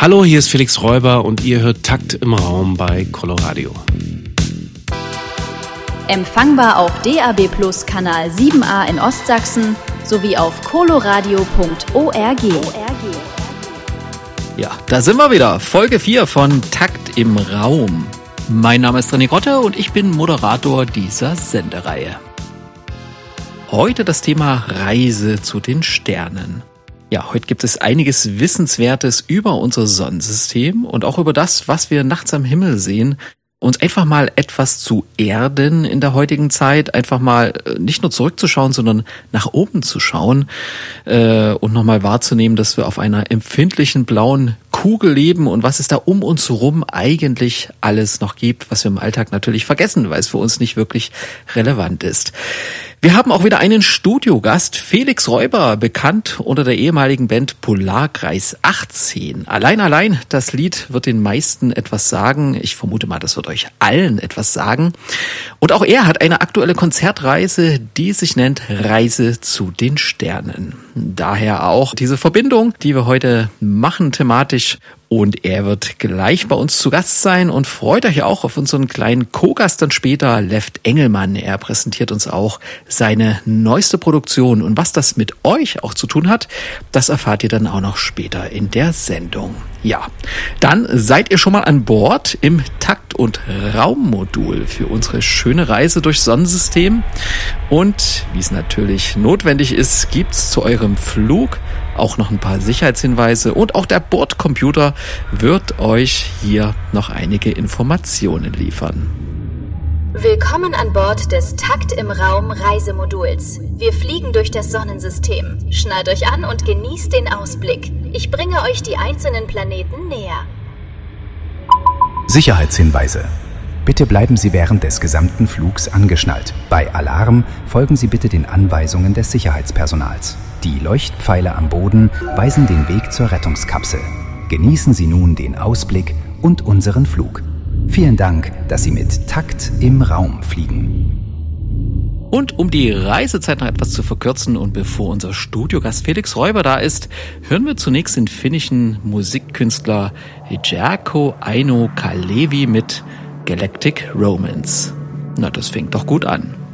Hallo, hier ist Felix Räuber und ihr hört Takt im Raum bei Coloradio. Empfangbar auf DAB+ Kanal 7a in Ostsachsen sowie auf coloradio.org. Ja, da sind wir wieder. Folge 4 von Takt im Raum. Mein Name ist René Grotte und ich bin Moderator dieser Sendereihe. Heute das Thema Reise zu den Sternen. Ja, heute gibt es einiges Wissenswertes über unser Sonnensystem und auch über das, was wir nachts am Himmel sehen. Uns einfach mal etwas zu erden in der heutigen Zeit, einfach mal nicht nur zurückzuschauen, sondern nach oben zu schauen und nochmal wahrzunehmen, dass wir auf einer empfindlichen blauen Kugel leben und was es da um uns herum eigentlich alles noch gibt, was wir im Alltag natürlich vergessen, weil es für uns nicht wirklich relevant ist. Wir haben auch wieder einen Studiogast, Felix Räuber, bekannt unter der ehemaligen Band Polarkreis 18. Allein, das Lied wird den meisten etwas sagen. Ich vermute mal, das wird euch allen etwas sagen. Und auch er hat eine aktuelle Konzertreise, die sich nennt Reise zu den Sternen. Daher auch diese Verbindung, die wir heute machen thematisch. Und er wird gleich bei uns zu Gast sein und freut euch auch auf unseren kleinen Co-Gast dann später, Left Engelmann. Er präsentiert uns auch seine neueste Produktion. Und was das mit euch auch zu tun hat, das erfahrt ihr dann auch noch später in der Sendung. Ja, dann seid ihr schon mal an Bord im Takt- und Raummodul für unsere schöne Reise durchs Sonnensystem. Und wie es natürlich notwendig ist, gibt's zu eurem Flug auch noch ein paar Sicherheitshinweise und auch der Bordcomputer wird euch hier noch einige Informationen liefern. Willkommen an Bord des Takt im Raum Reisemoduls. Wir fliegen durch das Sonnensystem. Schnallt euch an und genießt den Ausblick. Ich bringe euch die einzelnen Planeten näher. Sicherheitshinweise. Bitte bleiben Sie während des gesamten Flugs angeschnallt. Bei Alarm folgen Sie bitte den Anweisungen des Sicherheitspersonals. Die Leuchtpfeile am Boden weisen den Weg zur Rettungskapsel. Genießen Sie nun den Ausblick und unseren Flug. Vielen Dank, dass Sie mit Takt im Raum fliegen. Und um die Reisezeit noch etwas zu verkürzen und bevor unser Studiogast Felix Räuber da ist, hören wir zunächst den finnischen Musikkünstler Jarkko Aino Kalevi mit Galactic Romance. Na, das fängt doch gut an.